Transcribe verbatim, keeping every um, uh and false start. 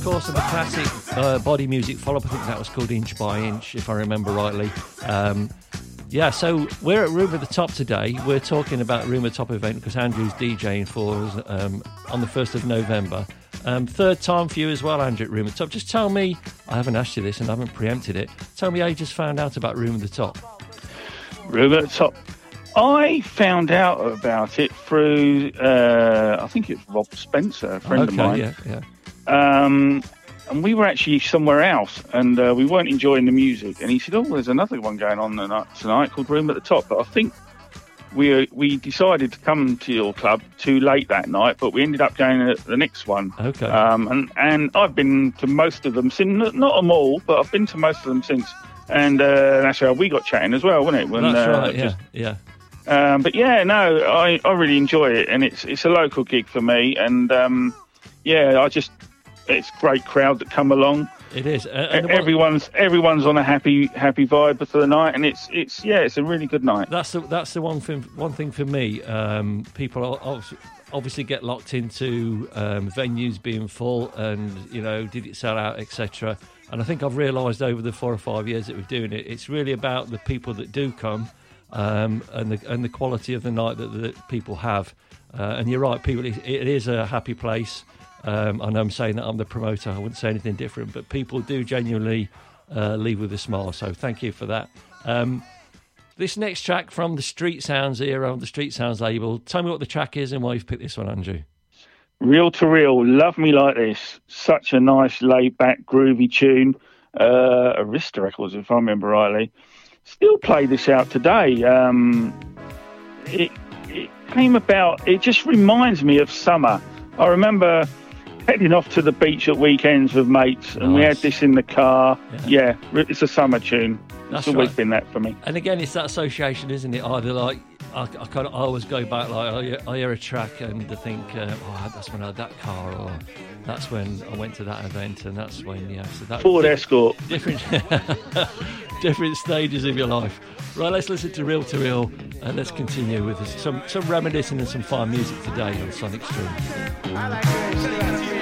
course, of the classic uh, Body Music follow-up. I think that was called Inch by Inch, if I remember rightly. Um, yeah, so we're at Room at the Top today. We're talking about Room at the Top event because Andrew's DJing for us um, on the first of November. Um, third time for you as well, Andrew, at Room at the Top. Just tell me, I haven't asked you this and I haven't preempted it, tell me how you just found out about Room at the Top. Room at the Top. I found out about it through, uh, I think it's Rob Spencer, a friend okay, of mine. Yeah, yeah. Um, and we were actually somewhere else, and uh, we weren't enjoying the music. And he said, "Oh, there's another one going on tonight called Room at the Top." But I think we we decided to come to your club too late that night, but we ended up going to the next one. Okay. Um, and and I've been to most of them since, not them all, but I've been to most of them since. And uh, that's how we got chatting as well, wasn't it? When, that's uh, right. Yeah, just, yeah. Um, but yeah, no, I, I really enjoy it, and it's it's a local gig for me, and um, yeah, I just it's a great crowd that come along. It is. Uh, and what, everyone's everyone's on a happy happy vibe for the night, and it's it's yeah, it's a really good night. That's the that's the one thing one thing for me. Um, people obviously get locked into um, venues being full, and you know, did it sell out, et cetera. And I think I've realised over the four or five years that we're doing it, it's really about the people that do come. Um, and the and the quality of the night that, that people have, uh, and you're right, people. It, it is a happy place. Um, I know I'm saying that I'm the promoter. I wouldn't say anything different, but people do genuinely uh, leave with a smile. So thank you for that. Um, this next track from the Street Sounds era, the Street Sounds label. Tell me what the track is and why you've picked this one, Andrew. Reel to Reel, Love Me Like This. Such a nice, laid-back, groovy tune. Uh, Arista Records, if I remember rightly. Still play this out today. Um, it, it came about, it just reminds me of summer. I remember heading off to the beach at weekends with mates, and nice. We had this in the car. Yeah, yeah, it's a summer tune. That's it's always right. been that for me. And again, it's that association, isn't it? Either like, I, I kind of I always go back, like, I hear, I hear a track and I think, uh, oh, that's when I had that car, or that's when I went to that event, and that's when, yeah. So that, Ford Escort. Different, different stages of your life. Right, let's listen to Reel to Reel, and let's continue with some, some reminiscing and some fine music today on Sonic Stream. I like